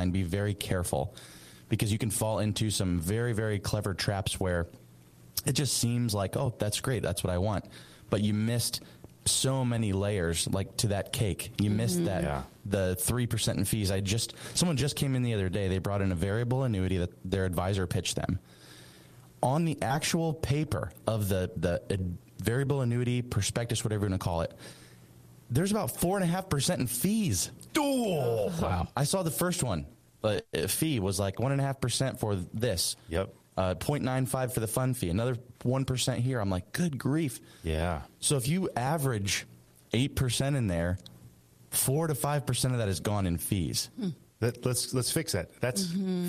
online, be very careful, because you can fall into some very, very clever traps where it just seems like, oh, that's great, that's what I want. But you missed so many layers, like, to that cake. You missed that, the 3% in fees. Someone just came in the other day. They brought in a variable annuity that their advisor pitched them. On the actual paper of the variable annuity prospectus, whatever you want to call it, there's about 4.5% in fees. Oh, wow. I saw the first one. Fee was like 1.5% for this. Yep. 0.95 for the fund fee. Another 1% here. I'm like, good grief. Yeah. So if you average 8% in there, 4 to 5% of that is gone in fees. Let's fix that. That's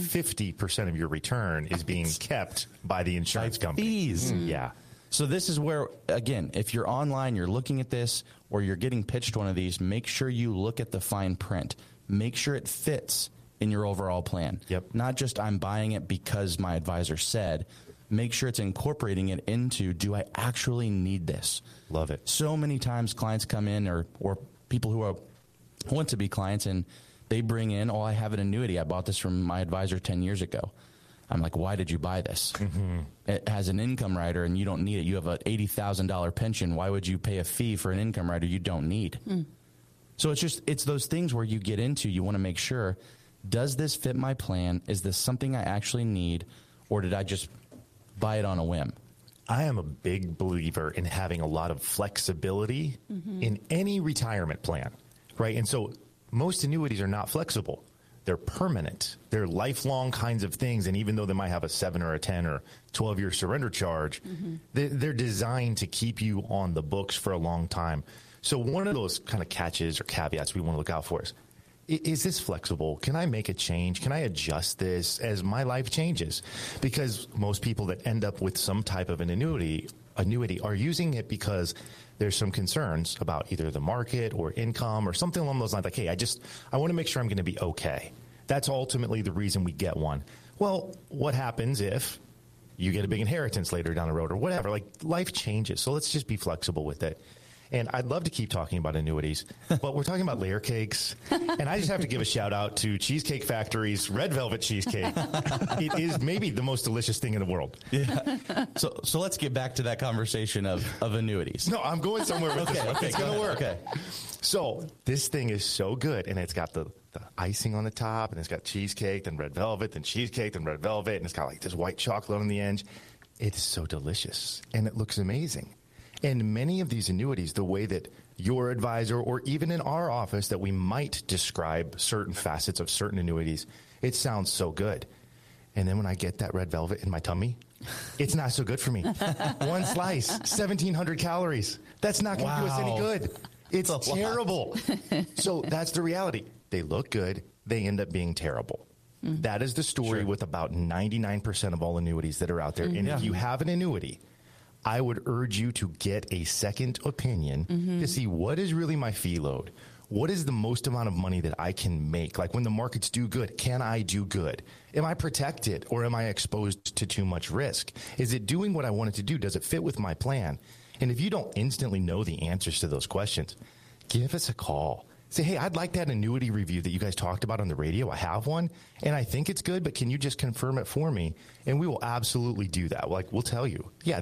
50% of your return is being kept by the insurance company. Fees. Yeah. So this is where, again, if you're online, you're looking at this, or you're getting pitched one of these, make sure you look at the fine print. Make sure it fits in your overall plan. Yep. Not just I'm buying it because my advisor said. Make sure it's incorporating it into, do I actually need this? Love it. So many times clients come in, or people who want to be clients, and they bring in, oh, I have an annuity. I bought this from my advisor 10 years ago. I'm like, why did you buy this? It has an income rider and you don't need it. You have an $80,000 pension. Why would you pay a fee for an income rider you don't need? So it's those things where you get into, you want to make sure, does this fit my plan? Is this something I actually need? Or did I just buy it on a whim? I am a big believer in having a lot of flexibility in any retirement plan, right? And so most annuities are not flexible. They're permanent. They're lifelong kinds of things. And even though they might have a 7 or a 10 or 12-year surrender charge, they're designed to keep you on the books for a long time. So one of those kind of catches or caveats we want to look out for is this flexible? Can I make a change? Can I adjust this as my life changes? Because most people that end up with some type of an annuity are using it because there's some concerns about either the market or income or something along those lines. Like, hey, I want to make sure I'm going to be okay. That's ultimately the reason we get one. Well, what happens if you get a big inheritance later down the road or whatever? Like, life changes. So let's just be flexible with it. And I'd love to keep talking about annuities, but we're talking about layer cakes. And I just have to give a shout out to Cheesecake Factory's Red Velvet Cheesecake. It is maybe the most delicious thing in the world. Yeah. So let's get back to that conversation of annuities. No, I'm going somewhere with this. Okay, it's going to work. Okay. So this thing is so good, and it's got the icing on the top, and it's got cheesecake, then red velvet, then cheesecake, then red velvet, and it's got like this white chocolate on the end. It is so delicious, and it looks amazing. And many of these annuities, the way that your advisor or even in our office that we might describe certain facets of certain annuities, it sounds so good. And then when I get that red velvet in my tummy, it's not so good for me. One slice, 1,700 calories. That's not going to do us any good. It's terrible. So that's the reality. They look good. They end up being terrible. That is the story with about 99% of all annuities that are out there. And if you have an annuity, I would urge you to get a second opinion to see what is really my fee load. What is the most amount of money that I can make? Like when the markets do good, can I do good? Am I protected or am I exposed to too much risk? Is it doing what I want it to do? Does it fit with my plan? And if you don't instantly know the answers to those questions, give us a call. Say, hey, I'd like that annuity review that you guys talked about on the radio. I have one, and I think it's good, but can you just confirm it for me? And we will absolutely do that. Like, we'll tell you, yeah,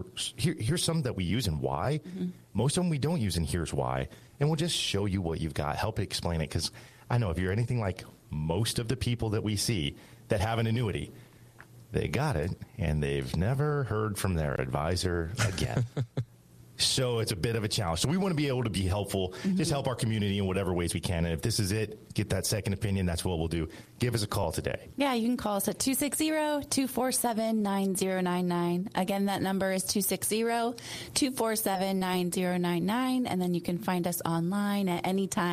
here's some that we use and why. Most of them we don't use, and here's why. And we'll just show you what you've got, help explain it, because I know if you're anything like most of the people that we see that have an annuity, they got it, and they've never heard from their advisor again. So it's a bit of a challenge. So we want to be able to be helpful, just help our community in whatever ways we can. And if this is it, get that second opinion, that's what we'll do. Give us a call today. Yeah, you can call us at 260-247-9099. Again, that number is 260-247-9099. And then you can find us online at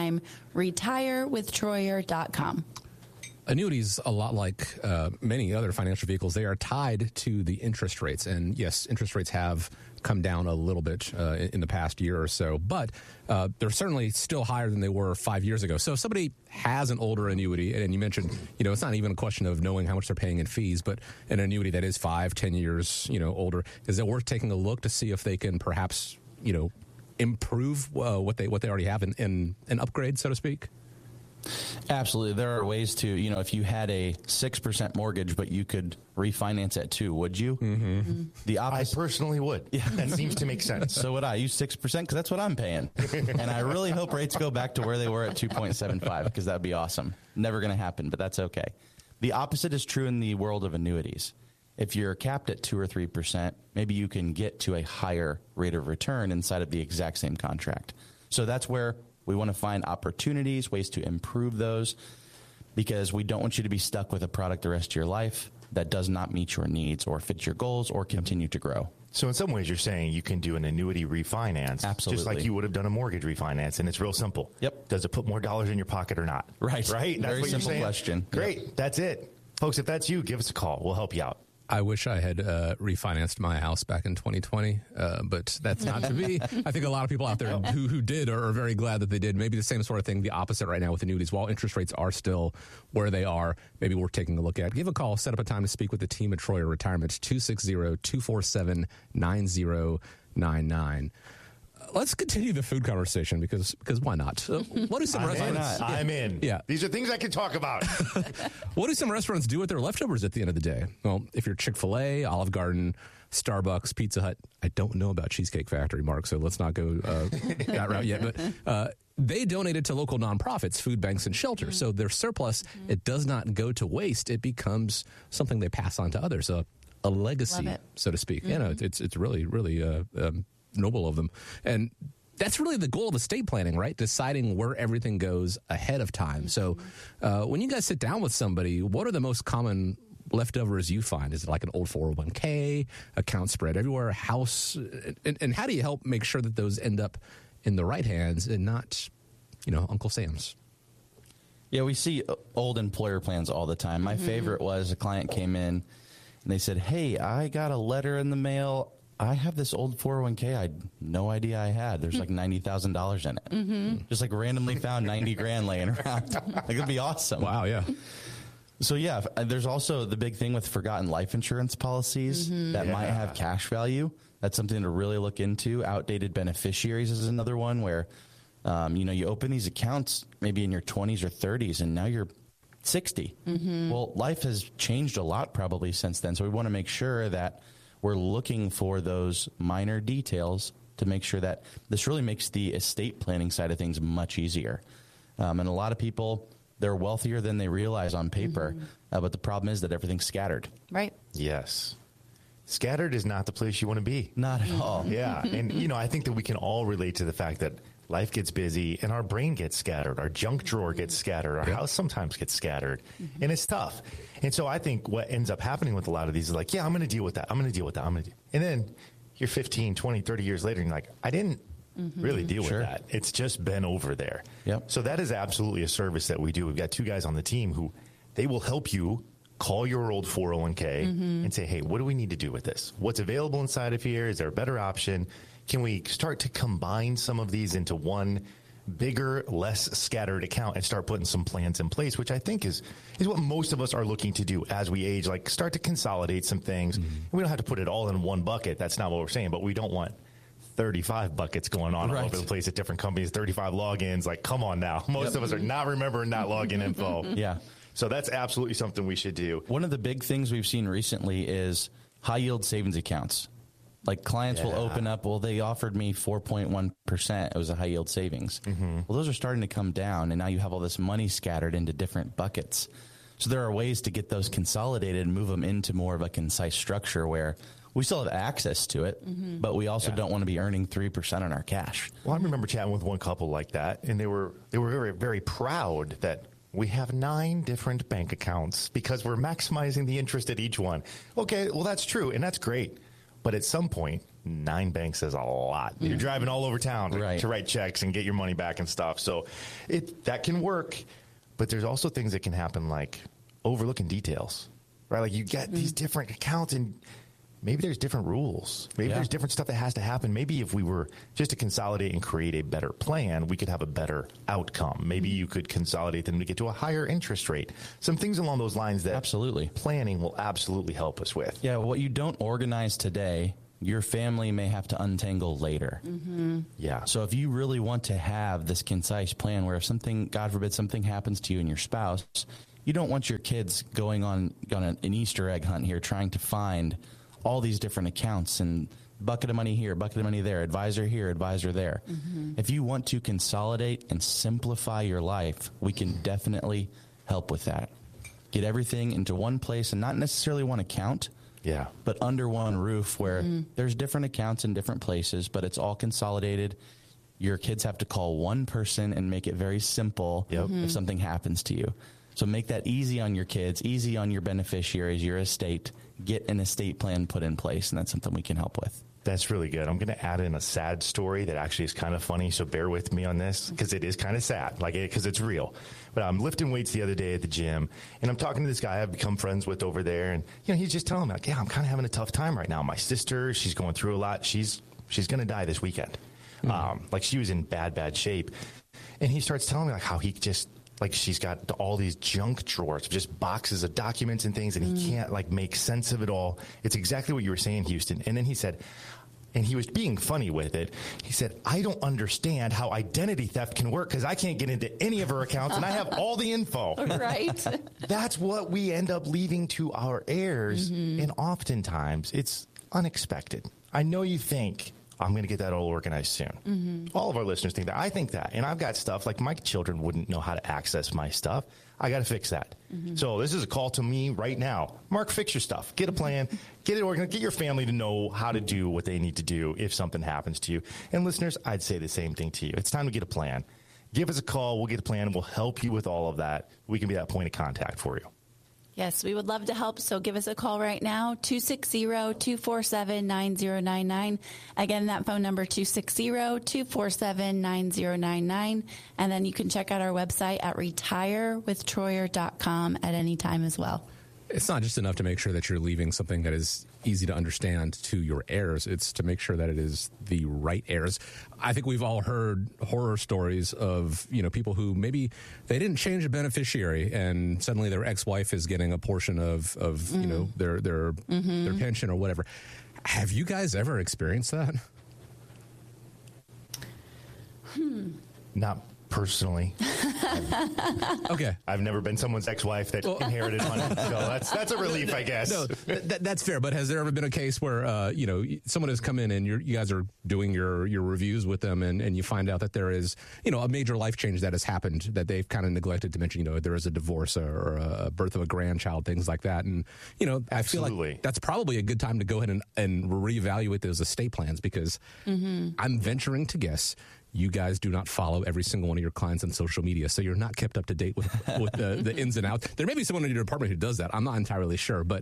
anytimeretirewithtroyer.com. Annuities, a lot like many other financial vehicles, they are tied to the interest rates. And yes, interest rates have come down a little bit in the past year or so, but they're certainly still higher than they were 5 years ago. So if somebody has an older annuity, and you mentioned, it's not even a question of knowing how much they're paying in fees, but an annuity that is 5-10 years, older, is it worth taking a look to see if they can perhaps, improve what they already have and upgrade, so to speak? Absolutely. There are ways to, if you had a 6% mortgage, but you could refinance at 2%, would you? Mm-hmm. The opposite. I personally would. Yeah. That seems to make sense. So would I use 6% because that's what I'm paying. And I really hope rates go back to where they were at 2.75 because that would be awesome. Never going to happen, but that's okay. The opposite is true in the world of annuities. If you're capped at 2 or 3%, maybe you can get to a higher rate of return inside of the exact same contract. So that's where we want to find opportunities, ways to improve those, because we don't want you to be stuck with a product the rest of your life that does not meet your needs or fit your goals or continue to grow. So in some ways, you're saying you can do an annuity refinance, Absolutely. just like you would have done a mortgage refinance, and it's real simple. Yep. Does it put more dollars in your pocket or not? Right. Right? That's Very what you're simple saying? question. Great. Yep. That's it. Folks, if that's you, give us a call. We'll help you out. I wish I had refinanced my house back in 2020, but that's not to be. I think a lot of people out there who did are very glad that they did. Maybe the same sort of thing, the opposite right now with annuities. While interest rates are still where they are, maybe worth taking a look at. Give a call, set up a time to speak with the team at Troyer Retirement, 260-247-9099. Let's continue the food conversation because why not? What do some restaurants? I'm in. Yeah. These are things I can talk about. What do some restaurants do with their leftovers at the end of the day? Well, if you're Chick-fil-A, Olive Garden, Starbucks, Pizza Hut, I don't know about Cheesecake Factory, Mark, so let's not go that route yet. But they donate it to local nonprofits, food banks, and shelters. So their surplus, it does not go to waste. It becomes something they pass on to others, a legacy, so to speak. You know, it's really, really noble of them. And that's really the goal of estate planning, right? Deciding where everything goes ahead of time. So when you guys sit down with somebody, what are the most common leftovers you find? Is it like an old 401k, account spread everywhere, house? And how do you help make sure that those end up in the right hands and not, Uncle Sam's? Yeah, we see old employer plans all the time. My favorite was a client came in and they said, hey, I got a letter in the mail. I have this old 401k I had no idea I had. There's like $90,000 in it. Just like randomly found 90 grand laying around. Like, it'd be awesome. Wow, yeah. So, yeah, there's also the big thing with forgotten life insurance policies that might have cash value. That's something to really look into. Outdated beneficiaries is another one where, you open these accounts maybe in your 20s or 30s, and now you're 60. Well, life has changed a lot probably since then. So we want to make sure that we're looking for those minor details to make sure that this really makes the estate planning side of things much easier. And a lot of people, they're wealthier than they realize on paper, but the problem is that everything's scattered. Right. Yes. Scattered is not the place you want to be. Not at all. Yeah. And, I think that we can all relate to the fact that life gets busy and our brain gets scattered. Our junk drawer gets scattered. Our house sometimes gets scattered. And it's tough. And so I think what ends up happening with a lot of these is like, yeah, I'm going to deal with that. I'm going to deal with that. And then you're 15, 20, 30 years later and you're like, I didn't really deal with that. It's just been over there. Yep. So that is absolutely a service that we do. We've got two guys on the team who they will help you call your old 401k and say, hey, what do we need to do with this? What's available inside of here? Is there a better option? Can we start to combine some of these into one bigger, less scattered account and start putting some plans in place, which I think is what most of us are looking to do as we age, like start to consolidate some things. We don't have to put it all in one bucket. That's not what we're saying, but we don't want 35 buckets going on all over the place at different companies, 35 logins. Like, come on now. Most of us are not remembering that login info. Yeah. So that's absolutely something we should do. One of the big things we've seen recently is high yield savings accounts. Like clients will open up, well, they offered me 4.1%. It was a high yield savings. Well, those are starting to come down, and now you have all this money scattered into different buckets. So there are ways to get those consolidated and move them into more of a concise structure where we still have access to it, but we also don't want to be earning 3% on our cash. Well, I remember chatting with one couple like that, and they were very, very proud that we have 9 different bank accounts because we're maximizing the interest at each one. Okay, well, that's true, and that's great. But at some point, 9 banks is a lot. You're driving all over town to write checks and get your money back and stuff. So that can work. But there's also things that can happen like overlooking details, right? Like you get these different accounts and maybe there's different rules. Maybe there's different stuff that has to happen. Maybe if we were just to consolidate and create a better plan, we could have a better outcome. Maybe you could consolidate them to get to a higher interest rate. Some things along those lines that Absolutely. Planning will absolutely help us with. Yeah, what you don't organize today your family may have to untangle later. Yeah. So if you really want to have this concise plan where if something, God forbid, something happens to you and your spouse, you don't want your kids going on an Easter egg hunt here trying to find all these different accounts and bucket of money here, bucket of money there, advisor here, advisor there. If you want to consolidate and simplify your life, we can definitely help with that. Get everything into one place and not necessarily one account, but under one roof where there's different accounts in different places, but it's all consolidated. Your kids have to call one person and make it very simple if something happens to you. So make that easy on your kids, easy on your beneficiaries, your estate. Get an estate plan put in place, and that's something we can help with. That's really good. I'm going to add in a sad story that actually is kind of funny, so bear with me on this because it is kind of sad, because it's real. But I'm lifting weights the other day at the gym, and I'm talking to this guy I've become friends with over there, and he's just telling me, I'm kind of having a tough time right now. My sister, she's going through a lot. She's going to die this weekend. She was in bad shape, and he starts telling me how he just she's got all these junk drawers, just boxes of documents and things, and he can't make sense of it all. It's exactly what you were saying, Houston. And then he said, and he was being funny with it, he said, I don't understand how identity theft can work because I can't get into any of her accounts and I have all the info. Right. That's what we end up leaving to our heirs, and oftentimes it's unexpected. I know you think, I'm going to get that all organized soon. All of our listeners think that. I think that. And I've got stuff my children wouldn't know how to access my stuff. I got to fix that. So this is a call to me right now. Mark, fix your stuff. Get a plan. Get it organized. Get your family to know how to do what they need to do if something happens to you. And listeners, I'd say the same thing to you. It's time to get a plan. Give us a call. We'll get a plan, and we'll help you with all of that. We can be that point of contact for you. Yes, we would love to help, so give us a call right now, 260-247-9099. Again, that phone number, 260-247-9099. And then you can check out our website at retirewithtroyer.com at any time as well. It's not just enough to make sure that you're leaving something that is easy to understand to your heirs. It's to make sure that it is the right heirs. I think we've all heard horror stories of, people who maybe they didn't change a beneficiary and suddenly their ex-wife is getting a portion of their pension or whatever. Have you guys ever experienced that? Not personally. Okay. I've never been someone's ex-wife that inherited money. So that's a relief, I guess. No, that's fair. But has there ever been a case where, someone has come in and you guys are doing your reviews with them and you find out that there is, a major life change that has happened that they've kind of neglected to mention, there is a divorce or a birth of a grandchild, things like that. And, I feel like that's probably a good time to go ahead and reevaluate those estate plans because I'm venturing to guess you guys do not follow every single one of your clients on social media, so you're not kept up to date with the ins and outs. There may be someone in your department who does that. I'm not entirely sure, but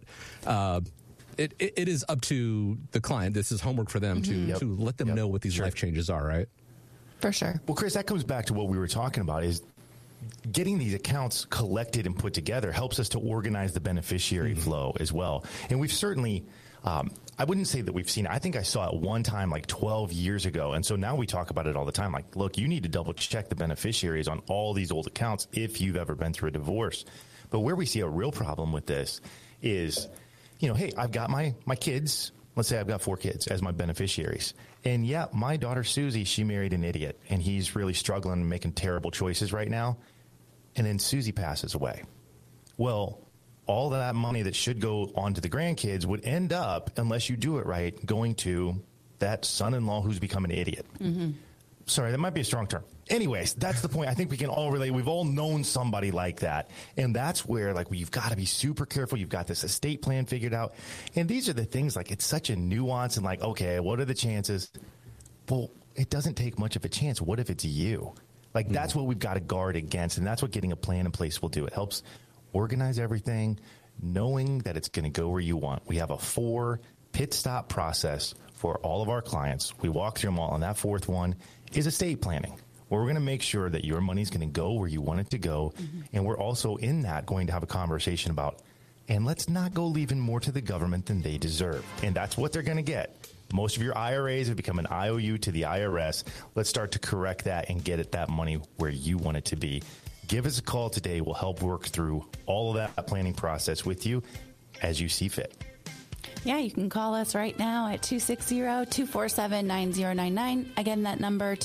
it is up to the client. This is homework for them to let them know what these life changes are, right? For sure. Well, Chris, that comes back to what we were talking about is getting these accounts collected and put together helps us to organize the beneficiary flow as well. And we've certainly... I wouldn't say that we've seen it. I think I saw it one time 12 years ago. And so now we talk about it all the time. Look, you need to double check the beneficiaries on all these old accounts if you've ever been through a divorce. But where we see a real problem with this is, hey, I've got my kids. Let's say I've got 4 kids as my beneficiaries. And my daughter, Susie, she married an idiot and he's really struggling and making terrible choices right now. And then Susie passes away. Well, all that money that should go on to the grandkids would end up, unless you do it right, going to that son-in-law who's become an idiot. Sorry, that might be a strong term. Anyways, that's the point. I think we can all relate. We've all known somebody like that. And that's where, you've got to be super careful. You've got this estate plan figured out. And these are the things, it's such a nuance and okay, what are the chances? Well, it doesn't take much of a chance. What if it's you? That's what we've got to guard against. And that's what getting a plan in place will do. It helps organize everything, knowing that it's going to go where you want. We have a 4 pit stop process for all of our clients. We walk through them all, and that 4th one is estate planning, where we're going to make sure that your money's going to go where you want it to go. And we're also in that going to have a conversation about, and let's not go leaving more to the government than they deserve. And that's what they're going to get. Most of your IRAs have become an IOU to the IRS. Let's start to correct that and get that money where you want it to be. Give us a call today. We'll help work through all of that planning process with you as you see fit. Yeah, you can call us right now at 260-247-9099. Again, that number,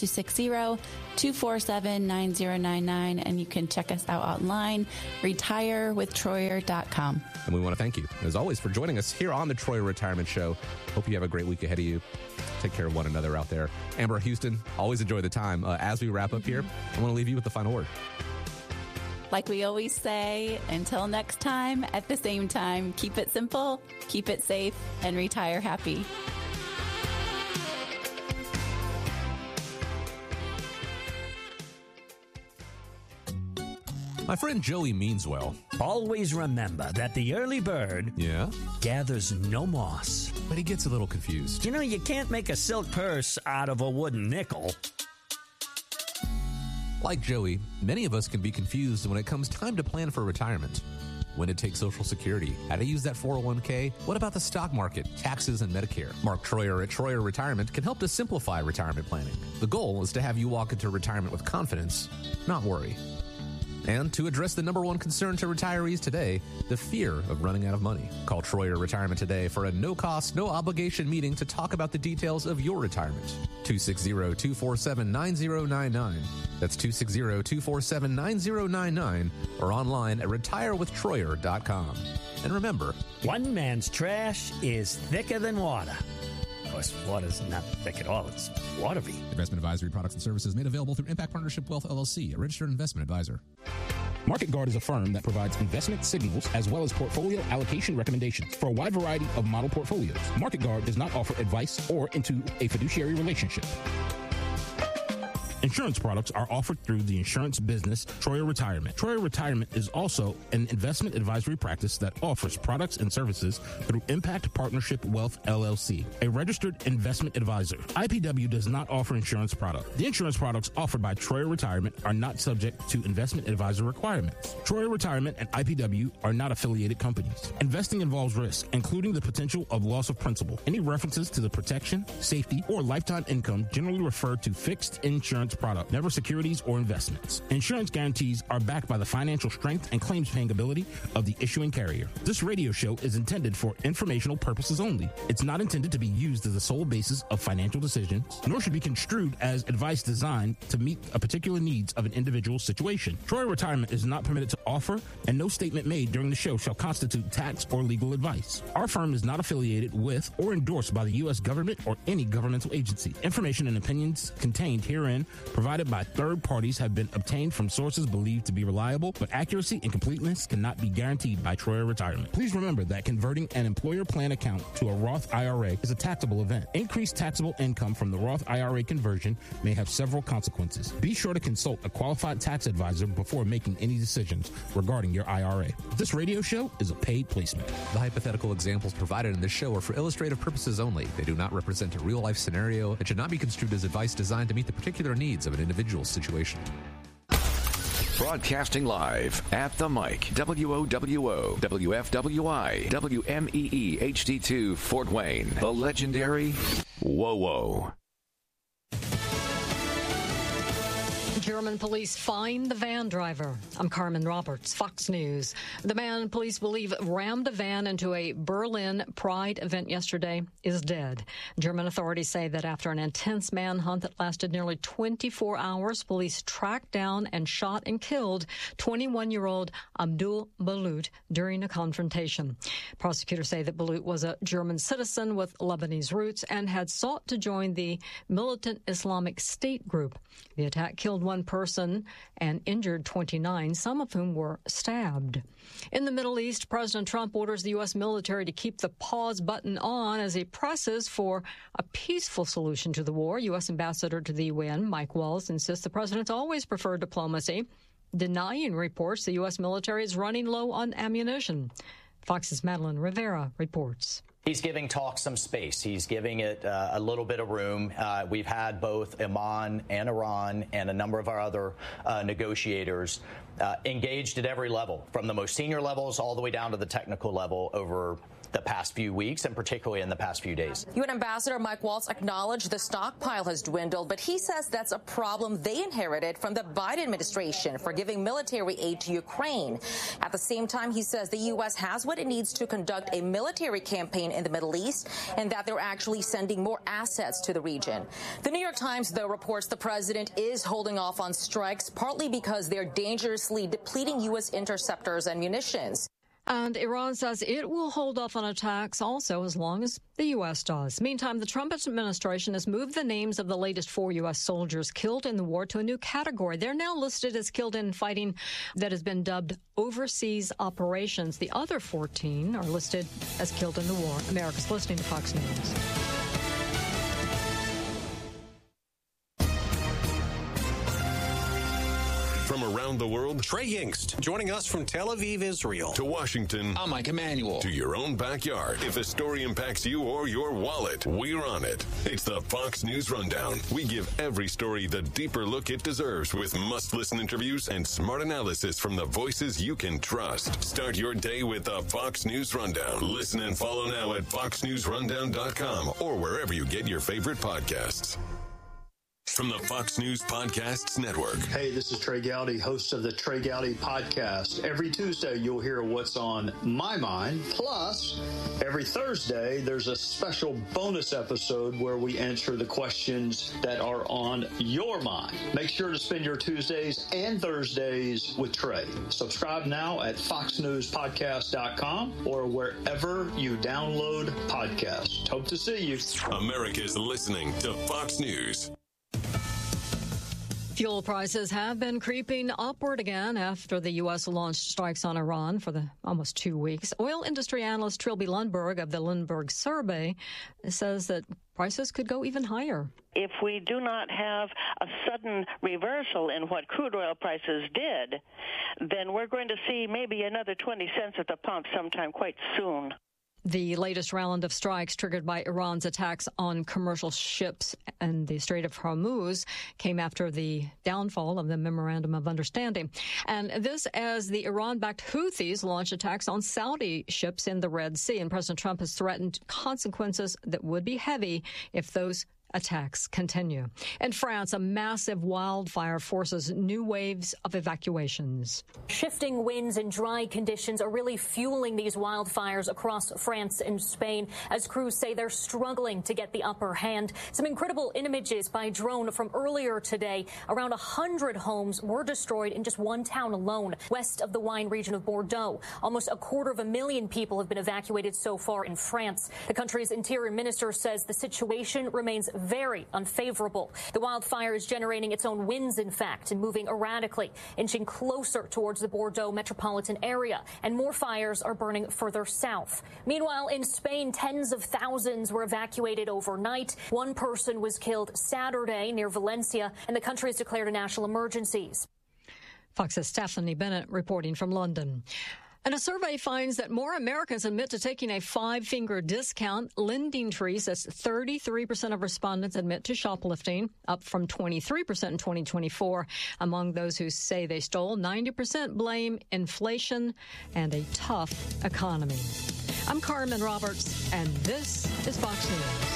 260-247-9099. And you can check us out online, retirewithtroyer.com. And we want to thank you, as always, for joining us here on the Troyer Retirement Show. Hope you have a great week ahead of you. Take care of one another out there. Amber, Houston, always enjoy the time. As we wrap up here, I want to leave you with the final word. Like we always say, until next time, at the same time, keep it simple, keep it safe, and retire happy. My friend Joey means well. Always remember that the early bird gathers no moss. But he gets a little confused. You know, you can't make a silk purse out of a wooden nickel. Like Joey, many of us can be confused when it comes time to plan for retirement. When to take Social Security, how to use that 401k, what about the stock market, taxes, and Medicare? Mark Troyer at Troyer Retirement can help to simplify retirement planning. The goal is to have you walk into retirement with confidence, not worry. And to address the number one concern to retirees today, the fear of running out of money. Call Troyer Retirement today for a no-cost, no-obligation meeting to talk about the details of your retirement. 260-247-9099. That's 260-247-9099 or online at retirewithtroyer.com. And remember, one man's trash is thicker than water. Of course, water's not thick at all. It's watery. Investment advisory products and services made available through Impact Partnership Wealth, LLC, a registered investment advisor. Market Guard is a firm that provides investment signals as well as portfolio allocation recommendations for a wide variety of model portfolios. Market Guard does not offer advice or into a fiduciary relationship. Insurance products are offered through the insurance business Troyer Retirement. Troyer Retirement is also an investment advisory practice that offers products and services through Impact Partnership Wealth, LLC, a registered investment advisor. IPW does not offer insurance products. The insurance products offered by Troyer Retirement are not subject to investment advisor requirements. Troyer Retirement and IPW are not affiliated companies. Investing involves risk, including the potential of loss of principal. Any references to the protection, safety, or lifetime income generally refer to fixed insurance product, never securities or investments. Insurance guarantees are backed by the financial strength and claims paying ability of the issuing carrier. This radio show is intended for informational purposes only. It's not intended to be used as the sole basis of financial decisions, nor should be construed as advice designed to meet a particular needs of an individual situation. Troyer Retirement is not permitted to offer, and no statement made during the show shall constitute tax or legal advice. Our firm is not affiliated with or endorsed by the U.S. government or any governmental agency. Information and opinions contained herein provided by third parties have been obtained from sources believed to be reliable, but accuracy and completeness cannot be guaranteed by Troyer Retirement. Please remember that converting an employer plan account to a Roth IRA is a taxable event. Increased taxable income from the Roth IRA conversion may have several consequences. Be sure to consult a qualified tax advisor before making any decisions regarding your IRA. This radio show is a paid placement. The hypothetical examples provided in this show are for illustrative purposes only. They do not represent a real-life scenario and should not be construed as advice designed to meet the particular needs of an individual situation. Broadcasting live at the mic, WOWO, WFWI, WMEE HD2 Fort Wayne, the legendary WOWO. German police find the van driver. I'm Carmen Roberts, Fox News. The man police believe rammed a van into a Berlin Pride event yesterday is dead. German authorities say that after an intense manhunt that lasted nearly 24 hours, police tracked down and shot and killed 21-year-old Abdul Balut during a confrontation. Prosecutors say that Balut was a German citizen with Lebanese roots and had sought to join the militant Islamic State group. The attack killed one person and injured 29, some of whom were stabbed. In the Middle East, President Trump orders the U.S. military to keep the pause button on as he presses for a peaceful solution to the war. U.S. Ambassador to the UN, Mike Wallace, insists the president's always preferred diplomacy, denying reports the U.S. military is running low on ammunition. Fox's Madeline Rivera reports. He's giving talks some space. He's giving it a little bit of room. We've had both Oman and Iran and a number of our other negotiators engaged at every level, from the most senior levels all the way down to the technical level over the past few weeks and particularly in the past few days. UN Ambassador Mike Waltz acknowledged the stockpile has dwindled, but he says that's a problem they inherited from the Biden administration for giving military aid to Ukraine. At the same time, he says the U.S. has what it needs to conduct a military campaign in the Middle East and that they're actually sending more assets to the region. The New York Times, though, reports the president is holding off on strikes, partly because they're dangerously depleting U.S. interceptors and munitions. And Iran says it will hold off on attacks also as long as the U.S. does. Meantime, the Trump administration has moved the names of the latest 4 U.S. soldiers killed in the war to a new category. They're now listed as killed in fighting that has been dubbed overseas operations. The other 14 are listed as killed in the war. America's listening to Fox News. From around the world, Trey Yingst, joining us from Tel Aviv, Israel. To Washington, I'm Mike Emanuel. To your own backyard. If a story impacts you or your wallet, we're on it. It's the Fox News Rundown. We give every story the deeper look it deserves with must-listen interviews and smart analysis from the voices you can trust. Start your day with the Fox News Rundown. Listen and follow now at foxnewsrundown.com or wherever you get your favorite podcasts. From the Fox News Podcasts Network. Hey, this is Trey Gowdy, host of the Trey Gowdy Podcast. Every Tuesday, you'll hear what's on my mind. Plus, every Thursday, there's a special bonus episode where we answer the questions that are on your mind. Make sure to spend your Tuesdays and Thursdays with Trey. Subscribe now at foxnewspodcast.com or wherever you download podcasts. Hope to see you. America's listening to Fox News. Fuel prices have been creeping upward again after the U.S. launched strikes on Iran for almost 2 weeks. Oil industry analyst Trilby Lundberg of the Lundberg Survey says that prices could go even higher. If we do not have a sudden reversal in what crude oil prices did, then we're going to see maybe another 20 cents at the pump sometime quite soon. The latest round of strikes triggered by Iran's attacks on commercial ships in the Strait of Hormuz came after the downfall of the Memorandum of Understanding. And this as the Iran-backed Houthis launched attacks on Saudi ships in the Red Sea. And President Trump has threatened consequences that would be heavy if those attacks continue. In France, a massive wildfire forces new waves of evacuations. Shifting winds and dry conditions are really fueling these wildfires across France and Spain as crews say they're struggling to get the upper hand. Some incredible images by drone from earlier today. Around 100 homes were destroyed in just one town alone, west of the wine region of Bordeaux. Almost 250,000 people have been evacuated so far in France. The country's interior minister says the situation remains very unfavorable. The wildfire is generating its own winds, in fact, and moving erratically, inching closer towards the Bordeaux metropolitan area, and more fires are burning further south. Meanwhile, in Spain, tens of thousands were evacuated overnight. One person was killed Saturday near Valencia, and the country has declared a national emergency. Fox's Stephanie Bennett reporting from London. And a survey finds that more Americans admit to taking a five-finger discount. Lending Tree says 33% of respondents admit to shoplifting, up from 23% in 2024. Among those who say they stole, 90% blame inflation and a tough economy. I'm Carmen Roberts, and this is Fox News.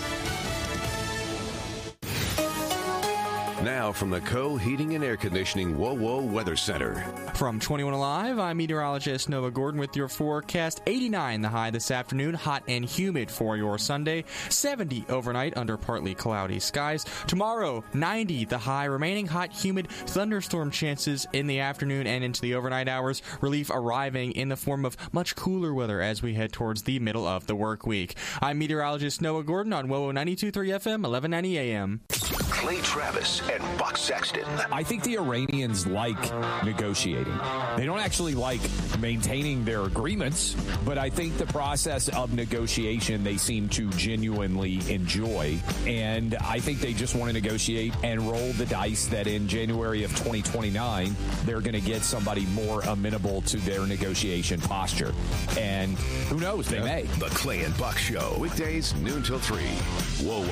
Now from the Co-Heating and Air Conditioning WOWO Weather Center. From 21 Alive, I'm meteorologist Nova Gordon with your forecast. 89 the high this afternoon, hot and humid for your Sunday. 70 overnight under partly cloudy skies. Tomorrow, 90 the high, remaining hot, humid, thunderstorm chances in the afternoon and into the overnight hours. Relief arriving in the form of much cooler weather as we head towards the middle of the work week. I'm meteorologist Noah Gordon on WOWO 92.3 FM, 1190 AM. Clay Travis and Buck Sexton. I think the Iranians like negotiating. They don't actually like maintaining their agreements, but I think the process of negotiation they seem to genuinely enjoy. And I think they just want to negotiate and roll the dice that in January of 2029, they're going to get somebody more amenable to their negotiation posture. And who knows, they may. The Clay and Buck Show, weekdays noon till 3. WOWO